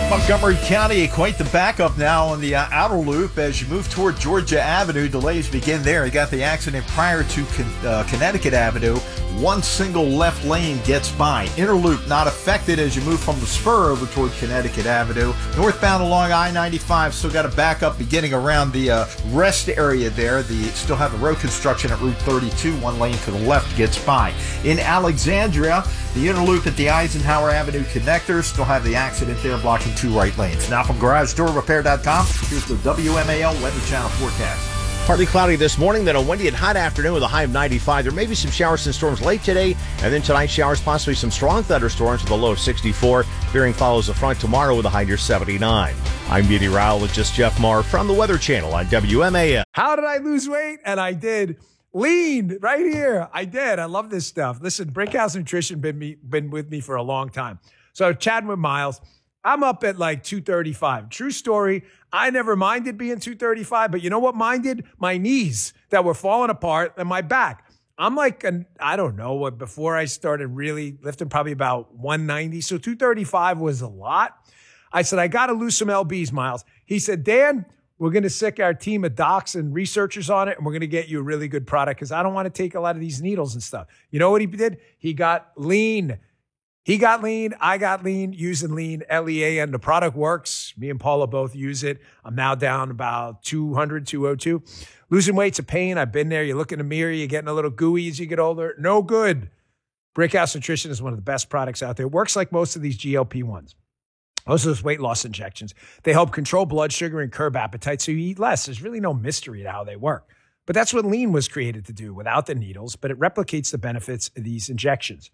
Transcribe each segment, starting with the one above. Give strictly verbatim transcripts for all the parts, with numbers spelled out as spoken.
Montgomery County, quite the backup now on the uh, outer loop as you move toward Georgia Avenue. Delays begin there. You got the accident prior to Con- uh, Connecticut Avenue. One single left lane gets by. Inner loop not affected as you move from the spur over toward Connecticut Avenue. Northbound along I ninety-five, still got a backup beginning around the uh, rest area there. The still have the road construction at Route thirty-two. One lane to the left gets by. In Alexandria, the inner loop at the Eisenhower Avenue connector still have the accident there blocking two right lanes. Now from Garage Door Repair dot com, here's the W M A L Weather Channel forecast. Partly cloudy this morning, then a windy and hot afternoon with a high of ninety-five. There may be some showers and storms late today, and then tonight showers, possibly some strong thunderstorms with a low of sixty-four. Clearing follows the front tomorrow with a high near seventy-nine. I'm meteorologist Jeff Marr from the Weather Channel on W M A L. How did I lose weight? And I did. Lean right here. I did. I love this stuff. Listen, Brickhouse Nutrition been me been with me for a long time. So chatting with Miles, I'm up at like two thirty-five. True story. I never minded being two thirty-five, but you know what minded? My knees that were falling apart and my back. I'm like, an, I don't know what, before I started really lifting, probably about one ninety. So two thirty-five was a lot. I said, I got to lose some L Bs, Miles. He said, Dan, we're going to sick our team of docs and researchers on it, and we're going to get you a really good product because I don't want to take a lot of these needles and stuff. You know what he did? He got lean. He got lean. I got lean using lean, L E A N. The product works. Me and Paula both use it. I'm now down about two hundred, two oh two. Losing weight's a pain. I've been there. You look in the mirror, you're getting a little gooey as you get older. No good. Brickhouse Nutrition is one of the best products out there. It works like most of these G L P ones. Most of those weight loss injections. They help control blood sugar and curb appetite so you eat less. There's really no mystery to how they work. But that's what lean was created to do without the needles, but it replicates the benefits of these injections.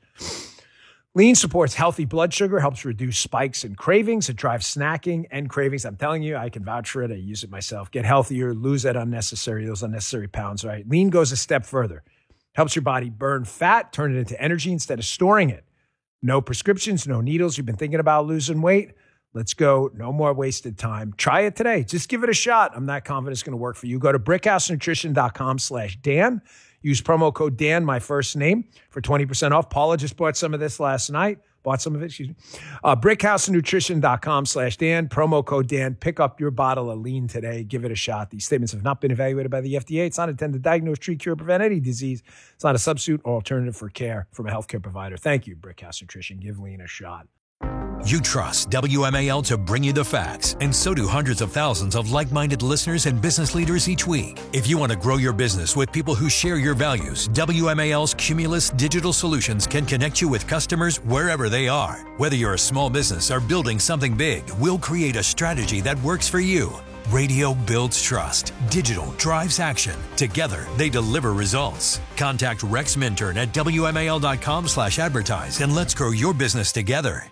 Lean supports healthy blood sugar, helps reduce spikes and cravings. It drives snacking and cravings. I'm telling you, I can vouch for it. I use it myself. Get healthier, lose that unnecessary, those unnecessary pounds, right? Lean goes a step further. Helps your body burn fat, turn it into energy instead of storing it. No prescriptions, no needles. You've been thinking about losing weight? Let's go. No more wasted time. Try it today. Just give it a shot. I'm not confident it's going to work for you. Go to brickhousenutrition.com slash Dan. Use promo code Dan, my first name, for twenty percent off. Paula just bought some of this last night. Bought some of it, excuse me. Uh, brickhousenutrition.com slash Dan. Promo code Dan. Pick up your bottle of lean today. Give it a shot. These statements have not been evaluated by the F D A. It's not intended to diagnose, treat, cure, prevent any disease. It's not a substitute or alternative for care from a healthcare provider. Thank you, Brickhouse Nutrition. Give lean a shot. You trust W M A L to bring you the facts, and so do hundreds of thousands of like-minded listeners and business leaders each week. If you want to grow your business with people who share your values, W M A L's Cumulus Digital Solutions can connect you with customers wherever they are. Whether you're a small business or building something big, we'll create a strategy that works for you. Radio builds trust. Digital drives action. Together, they deliver results. Contact Rex Minturn at W M A L dot com slash advertise and let's grow your business together.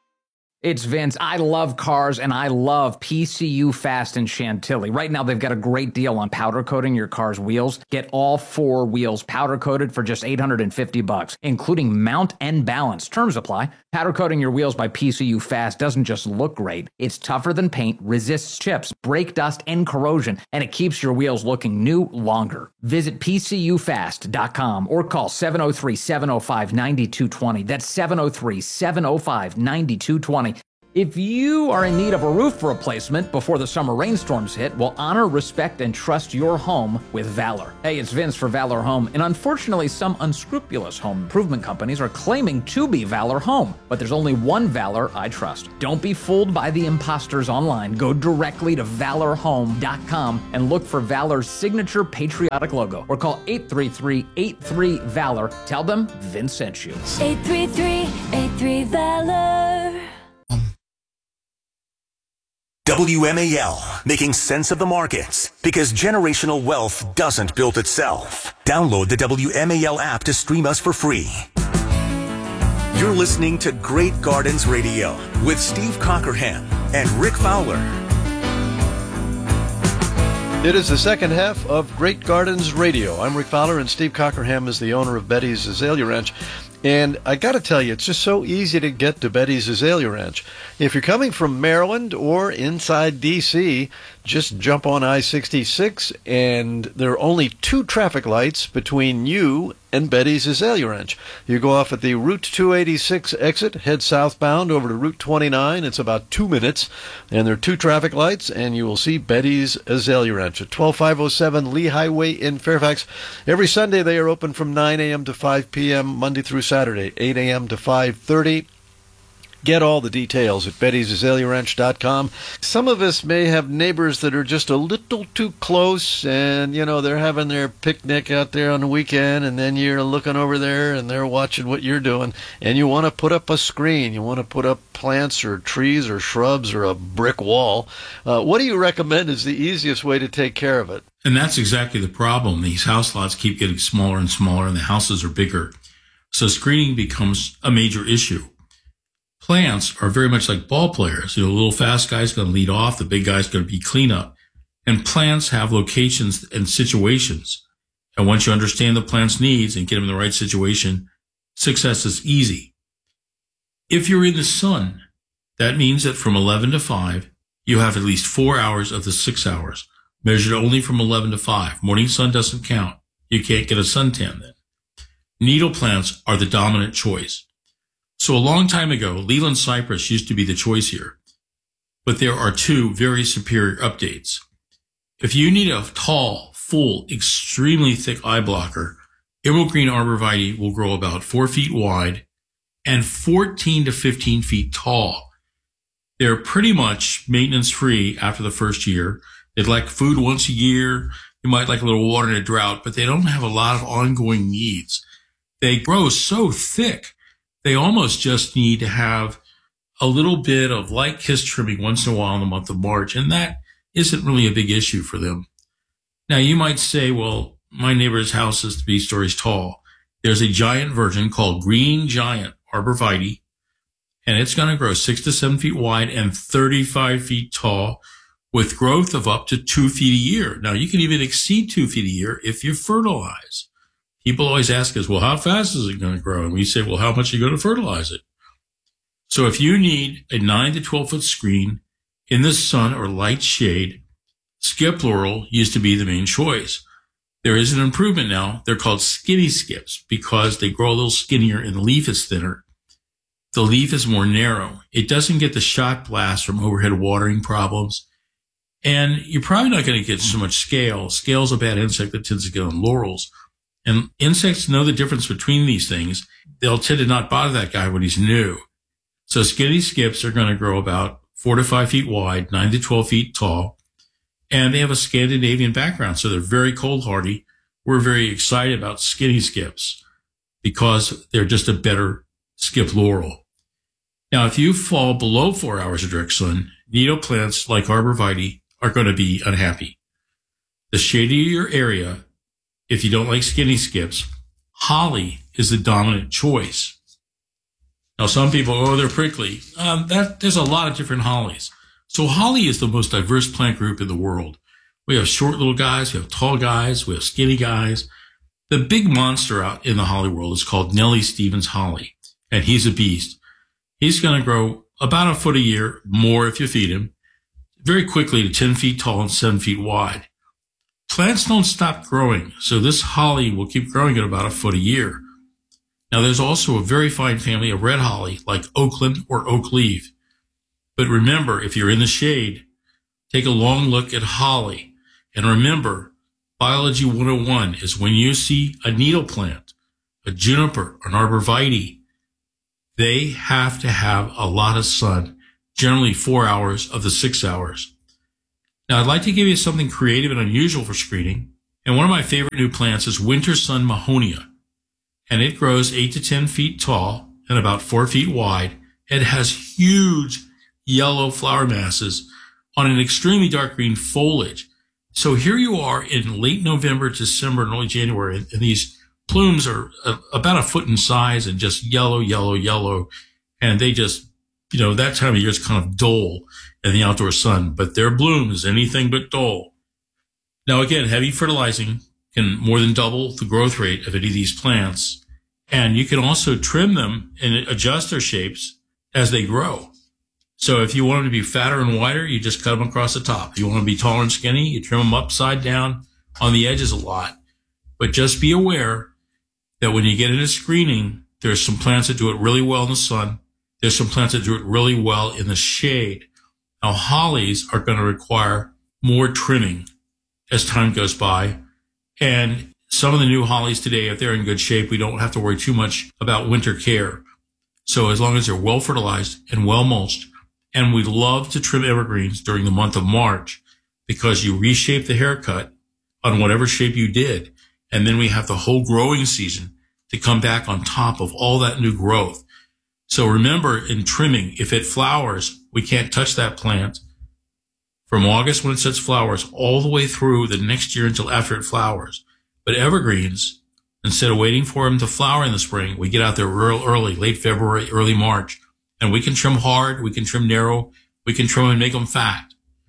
It's Vince. I love cars, and I love P C U Fast in Chantilly. Right now, they've got a great deal on powder coating your car's wheels. Get all four wheels powder coated for just eight hundred fifty bucks, including mount and balance. Terms apply. Powder coating your wheels by P C U Fast doesn't just look great. It's tougher than paint, resists chips, brake dust, and corrosion, and it keeps your wheels looking new longer. Visit P C U fast dot com or call seven oh three, seven oh five, nine two two oh. That's seven oh three, seven oh five, nine two two oh. If you are in need of a roof replacement before the summer rainstorms hit, well, honor, respect, and trust your home with Valor. Hey, it's Vince for Valor Home, and unfortunately, some unscrupulous home improvement companies are claiming to be Valor Home, but there's only one Valor I trust. Don't be fooled by the imposters online. Go directly to valor home dot com and look for Valor's signature patriotic logo, or call eight three three, eight three, VALOR. Tell them Vince sent you. eight three three, eight three, VALOR. W M A L, making sense of the markets, because generational wealth doesn't build itself. Download the W M A L app to stream us for free. You're listening to Great Gardens Radio with Steve Cockerham and Rick Fowler. It is the second half of Great Gardens Radio. I'm Rick Fowler, and Steve Cockerham is the owner of Betty's Azalea Ranch. And I got to tell you, it's just so easy to get to Betty's Azalea Ranch. If you're coming from Maryland or inside D C, just jump on I sixty-six, and there are only two traffic lights between you and Betty's Azalea Ranch. You go off at the Route two eighty-six exit, head southbound over to Route twenty-nine. It's about two minutes, and there are two traffic lights, and you will see Betty's Azalea Ranch at twelve five oh seven Lee Highway in Fairfax. Every Sunday they are open from nine a.m. to five p.m., Monday through Saturday, eight a.m. to five thirty. Get all the details at bettys azalea ranch dot com. Some of us may have neighbors that are just a little too close, and, you know, they're having their picnic out there on the weekend, and then you're looking over there, and they're watching what you're doing, and you want to put up a screen. You want to put up plants or trees or shrubs or a brick wall. Uh, what do you recommend is the easiest way to take care of it? And that's exactly the problem. These house lots keep getting smaller and smaller, and the houses are bigger. So screening becomes a major issue. Plants are very much like ball players. You know, the little fast guy's going to lead off. The big guy's going to be cleanup. And plants have locations and situations. And once you understand the plant's needs and get them in the right situation, success is easy. If you're in the sun, that means that from eleven to five, you have at least four hours of the six hours, measured only from eleven to five. Morning sun doesn't count. You can't get a suntan then. Needle plants are the dominant choice. So a long time ago, Leland cypress used to be the choice here, but there are two very superior updates. If you need a tall, full, extremely thick eye blocker, Emerald Green Arborvitae will grow about four feet wide and fourteen to fifteen feet tall. They're pretty much maintenance free after the first year. They'd like food once a year. You might like a little water in a drought, but they don't have a lot of ongoing needs. They grow so thick. They almost just need to have a little bit of light kiss trimming once in a while in the month of March, and that isn't really a big issue for them. Now, you might say, well, my neighbor's house is three stories tall. There's a giant version called Green Giant Arborvitae, and it's going to grow six to seven feet wide and thirty-five feet tall with growth of up to two feet a year. Now, you can even exceed two feet a year if you fertilize. People always ask us, well, how fast is it going to grow? And we say, well, how much are you going to fertilize it? So if you need a nine to twelve foot screen in the sun or light shade, skip laurel used to be the main choice. There is an improvement now. They're called skinny skips because they grow a little skinnier and the leaf is thinner. The leaf is more narrow. It doesn't get the shock blast from overhead watering problems. And you're probably not going to get so much scale. Scale is a bad insect that tends to get on laurels. And insects know the difference between these things. They'll tend to not bother that guy when he's new. So skinny skips are going to grow about four to five feet wide, nine to twelve feet tall. And they have a Scandinavian background, so they're very cold hardy. We're very excited about skinny skips because they're just a better skip laurel. Now, if you fall below four hours of direct sun, needle plants like Arborvitae are going to be unhappy. The shadier your area, if you don't like skinny skips, holly is the dominant choice. Now, some people, oh, they're prickly. Um, that, there's a lot of different hollies. So holly is the most diverse plant group in the world. We have short little guys, we have tall guys, we have skinny guys. The big monster out in the holly world is called Nellie Stevens holly, and he's a beast. He's going to grow about a foot a year, more if you feed him, very quickly to ten feet tall and seven feet wide. Plants don't stop growing, so this holly will keep growing at about a foot a year. Now, there's also a very fine family of red holly, like Oakland or oak leaf. But remember, if you're in the shade, take a long look at holly. And remember, Biology one oh one is when you see a needle plant, a juniper, an arborvitae, they have to have a lot of sun, generally four hours of the six hours. Now, I'd like to give you something creative and unusual for screening. And one of my favorite new plants is Winter Sun Mahonia. And it grows eight to ten feet tall and about four feet wide. It has huge yellow flower masses on an extremely dark green foliage. So here you are in late November, December, and early January, and these plumes are about a foot in size and just yellow, yellow, yellow. And they just, you know, that time of year is kind of dull in the outdoor sun, but their bloom is anything but dull. Now, again, heavy fertilizing can more than double the growth rate of any of these plants. And you can also trim them and adjust their shapes as they grow. So if you want them to be fatter and wider, you just cut them across the top. If you want them to be taller and skinny, you trim them upside down on the edges a lot. But just be aware, that when you get into screening, there's some plants that do it really well in the sun. There's some plants that do it really well in the shade. Now, hollies are going to require more trimming as time goes by. And some of the new hollies today, if they're in good shape, we don't have to worry too much about winter care. So as long as they're well fertilized and well mulched, and we love to trim evergreens during the month of March because you reshape the haircut on whatever shape you did. And then we have the whole growing season to come back on top of all that new growth. So remember, in trimming, if it flowers, we can't touch that plant from August when it sets flowers all the way through the next year until after it flowers. But evergreens, instead of waiting for them to flower in the spring, we get out there real early, late February, early March, and we can trim hard, we can trim narrow, we can trim and make them fat.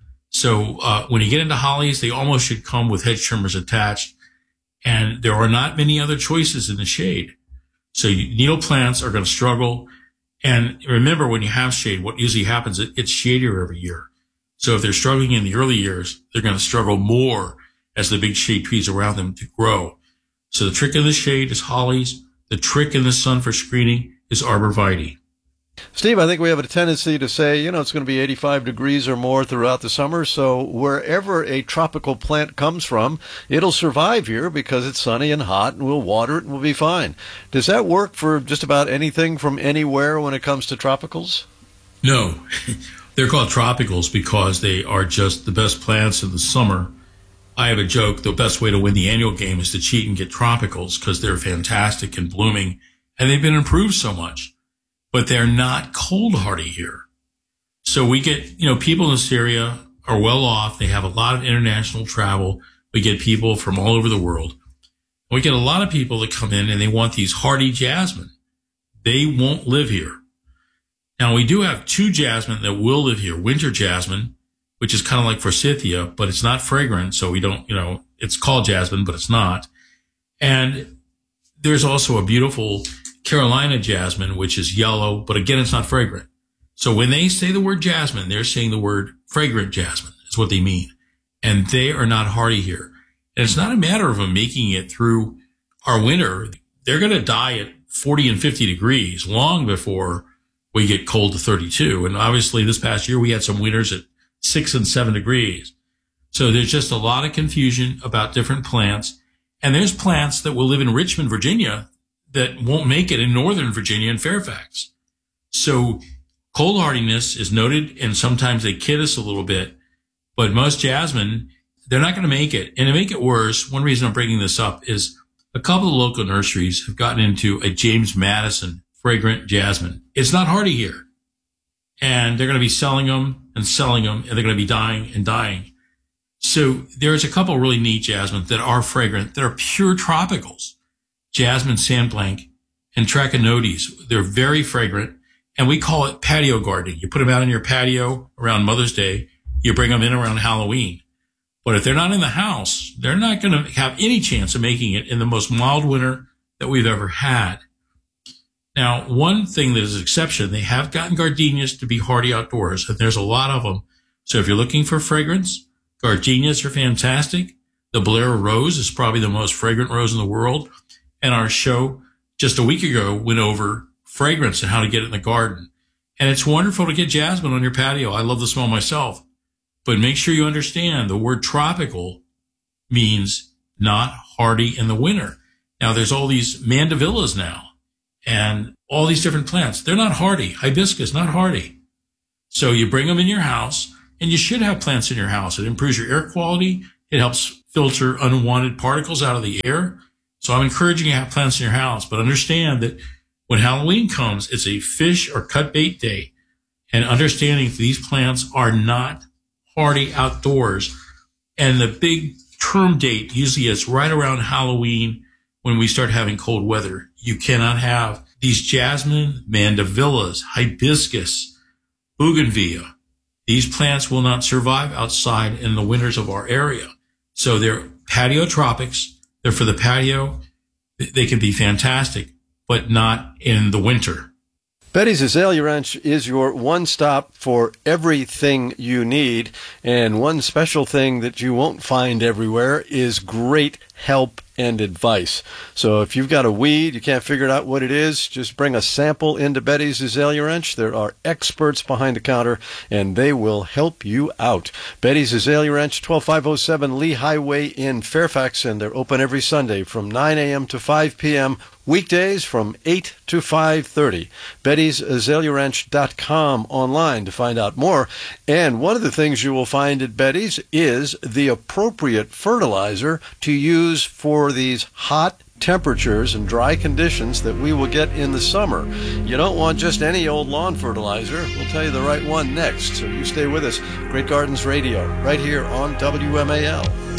So uh, when you get into hollies, they almost should come with hedge trimmers attached, and there are not many other choices in the shade. So you, needle plants are going to struggle. And remember, when you have shade, what usually happens, it gets shadier every year. So if they're struggling in the early years, they're going to struggle more as the big shade trees around them to grow. So the trick in the shade is hollies. The trick in the sun for screening is arborvitae. Steve, I think we have a tendency to say, you know, it's going to be eighty-five degrees or more throughout the summer. So wherever a tropical plant comes from, it'll survive here because it's sunny and hot, and we'll water it and we'll be fine. Does that work for just about anything from anywhere when it comes to tropicals? No. They're called tropicals because they are just the best plants in the summer. I have a joke, the best way to win the annual game is to cheat and get tropicals because they're fantastic and blooming, and they've been improved so much. But they're not cold hardy here. So we get, you know, people in this area are well off. They have a lot of international travel. We get people from all over the world. We get a lot of people that come in and they want these hardy jasmine. They won't live here. Now, we do have two jasmine that will live here. Winter jasmine, which is kind of like forsythia, but it's not fragrant. So we don't, you know, it's called jasmine, but it's not. And there's also a beautiful Carolina jasmine, which is yellow, but again, it's not fragrant. So when they say the word jasmine, they're saying the word fragrant jasmine is what they mean. And they are not hardy here. And it's not a matter of them making it through our winter. They're going to die at forty and fifty degrees long before we get cold to thirty-two. And obviously this past year, we had some winters at six and seven degrees. So there's just a lot of confusion about different plants. And there's plants that will live in Richmond, Virginia, that won't make it in Northern Virginia and Fairfax. So cold hardiness is noted, and sometimes they kid us a little bit, but most jasmine, they're not going to make it. And to make it worse, one reason I'm bringing this up is a couple of local nurseries have gotten into a James Madison fragrant jasmine. It's not hardy here. And they're going to be selling them and selling them, and they're going to be dying and dying. So there's a couple really neat jasmines that are fragrant, that are pure tropicals. Jasmine sandblanc and Trachonides. They're very fragrant, and we call it patio gardening. You put them out on your patio around Mother's Day. You bring them in around Halloween. But if they're not in the house, they're not going to have any chance of making it in the most mild winter that we've ever had. Now, one thing that is an exception, they have gotten gardenias to be hardy outdoors, and there's a lot of them. So if you're looking for fragrance, gardenias are fantastic. The Bolero rose is probably the most fragrant rose in the world. And our show just a week ago went over fragrance and how to get it in the garden. And it's wonderful to get jasmine on your patio. I love the smell myself. But make sure you understand the word tropical means not hardy in the winter. Now, there's all these mandevillas now and all these different plants. They're not hardy. Hibiscus, not hardy. So you bring them in your house, and you should have plants in your house. It improves your air quality. It helps filter unwanted particles out of the air. So I'm encouraging you to have plants in your house, but understand that when Halloween comes, it's a fish or cut bait day. And understanding these plants are not hardy outdoors. And the big term date usually is right around Halloween when we start having cold weather. You cannot have these jasmine, mandevillas, hibiscus, bougainvillea. These plants will not survive outside in the winters of our area. So they're patio tropics. They're for the patio. They can be fantastic, but not in the winter. Betty's Azalea Ranch is your one-stop for everything you need, and one special thing that you won't find everywhere is great help and advice. So if you've got a weed, you can't figure out what it is, just bring a sample into Betty's Azalea Ranch. There are experts behind the counter, and they will help you out. Betty's Azalea Ranch, twelve five oh seven Lee Highway in Fairfax, and they're open every Sunday from nine a.m. to five p.m., weekdays from eight to five thirty. Bettys Azalea Ranch dot com online to find out more. And one of the things you will find at Betty's is the appropriate fertilizer to use for these hot temperatures and dry conditions that we will get in the summer. You don't want just any old lawn fertilizer. We'll tell you the right one next. So you stay with us. Great Gardens Radio, right here on W M A L.